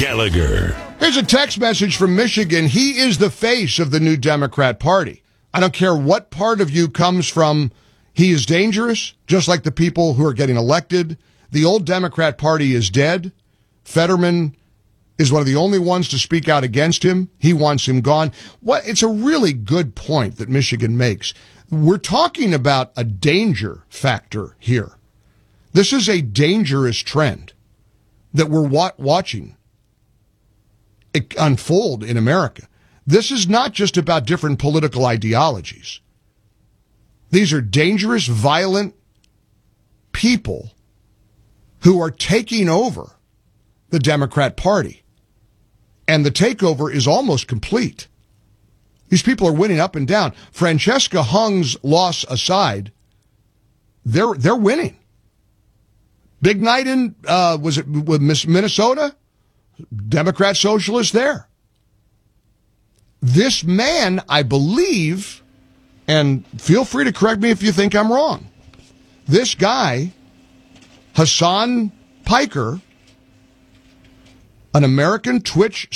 Gallagher. Here's a text message from Michigan. He is the face of the new Democrat Party. I don't care what part of you comes from. He is dangerous, just like the people who are getting elected. The old Democrat Party is dead. Fetterman is one of the only ones to speak out against him. He wants him gone. It's a really good point that Michigan makes. We're talking about a danger factor here. This is a dangerous trend that we're watching it unfold in America. This is not just about different political ideologies. These are dangerous, violent people who are taking over the Democrat Party. And the takeover is almost complete. These people are winning up and down. Francesca Hung's loss aside, they're winning. Big night in, was it with Minnesota? Democrat socialist there. This man, I believe, and feel free to correct me if you think I'm wrong, this guy, Hassan Piker, an American Twitch